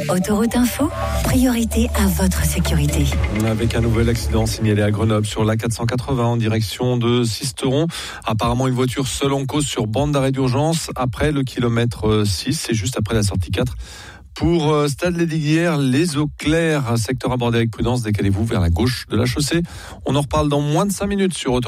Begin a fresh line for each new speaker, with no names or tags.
Autoroute Info, priorité à votre sécurité.
Avec un nouvel accident signalé à Grenoble sur l'A480 en direction de Sisteron. Apparemment une voiture seule en cause sur bande d'arrêt d'urgence après le kilomètre 6, c'est juste après la sortie 4. Pour Stade-les-Diguières, les eaux claires, secteur abordé avec prudence, décalez-vous vers la gauche de la chaussée. On en reparle dans moins de 5 minutes sur Autoroute.